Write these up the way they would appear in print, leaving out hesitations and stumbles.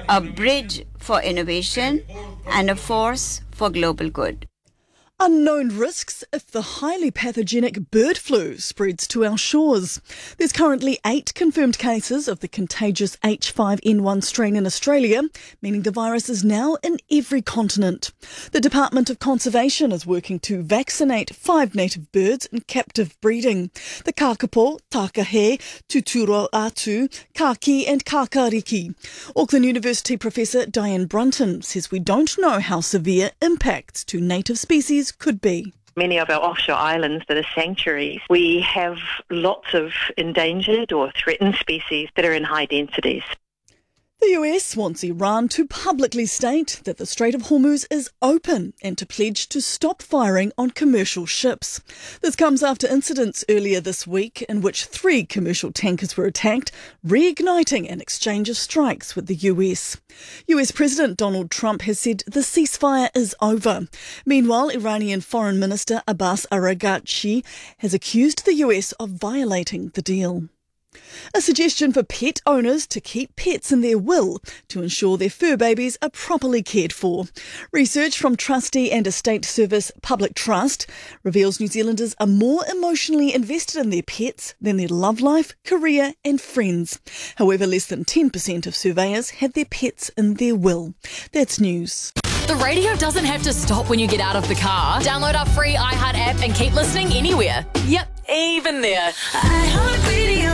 a bridge for innovation, and a force for global good. Unknown risks if the highly pathogenic bird flu spreads to our shores. There's currently 8 confirmed cases of the contagious H5N1 strain in Australia, meaning the virus is now in every continent. The Department of Conservation is working to vaccinate 5 native birds in captive breeding. The kakapo, takahe, tuturoatu, kaki and kakariki. Auckland University Professor Diane Brunton says we don't know how severe impacts to native species could be. Many of our offshore islands that are sanctuaries, we have lots of endangered or threatened species that are in high densities. The US wants Iran to publicly state that the Strait of Hormuz is open and to pledge to stop firing on commercial ships. This comes after incidents earlier this week in which 3 commercial tankers were attacked, reigniting an exchange of strikes with the US. US President Donald Trump has said the ceasefire is over. Meanwhile, Iranian Foreign Minister Abbas Araghchi has accused the US of violating the deal. A suggestion for pet owners to keep pets in their will to ensure their fur babies are properly cared for. Research from Trustee and Estate Service Public Trust reveals New Zealanders are more emotionally invested in their pets than their love life, career and friends. However, less than 10% of surveyors had their pets in their will. That's news. The radio doesn't have to stop when you get out of the car. Download our free iHeart app and keep listening anywhere. Yep, even there. iHeartRadio.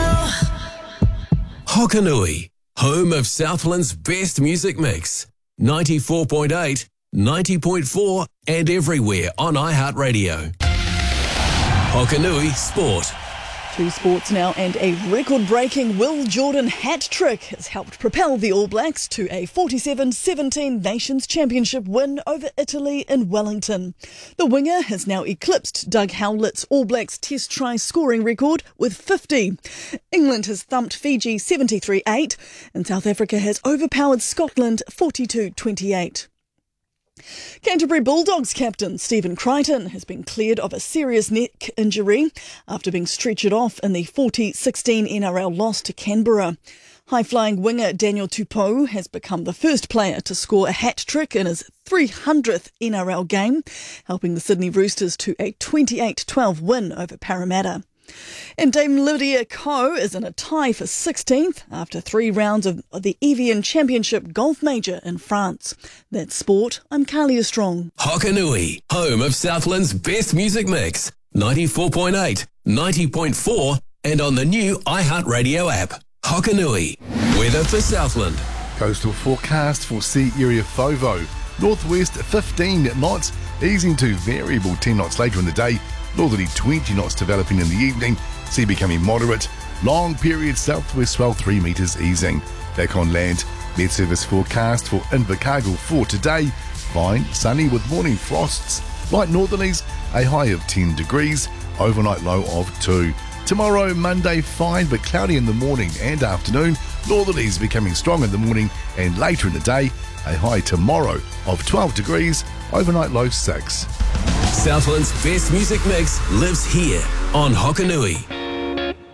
Hokanui, home of Southland's best music mix. 94.8, 90.4 and everywhere on iHeartRadio. Hokanui Sport. 2 sports now, and a record-breaking Will Jordan hat-trick has helped propel the All Blacks to a 47-17 Nations Championship win over Italy in Wellington. The winger has now eclipsed Doug Howlett's All Blacks Test try scoring record with 50. England has thumped Fiji 73-8 and South Africa has overpowered Scotland 42-28. Canterbury Bulldogs captain Stephen Crichton has been cleared of a serious neck injury after being stretchered off in the 40-16 NRL loss to Canberra. High-flying winger Daniel Tupou has become the first player to score a hat-trick in his 300th NRL game, helping the Sydney Roosters to a 28-12 win over Parramatta. And Dame Lydia Ko is in a tie for 16th after 3 rounds of the Evian Championship Golf Major in France. That's sport. I'm Carlia Strong. Hokanui, home of Southland's best music mix. 94.8, 90.4 and on the new iHeartRadio app. Hokanui, weather for Southland. Coastal forecast for sea area FOVO. Northwest 15 knots, easing to variable 10 knots later in the day. Northerly 20 knots developing in the evening, sea becoming moderate. Long period southwest swell 3 metres easing. Back on land, Met Service forecast for Invercargill for today. Fine, sunny with morning frosts. Light northerlies, a high of 10 degrees, overnight low of 2. Tomorrow, Monday, fine but cloudy in the morning and afternoon. Northerlies becoming strong in the morning and later in the day. A high tomorrow of 12 degrees, overnight low 6. Southland's best music mix lives here on Hokanui.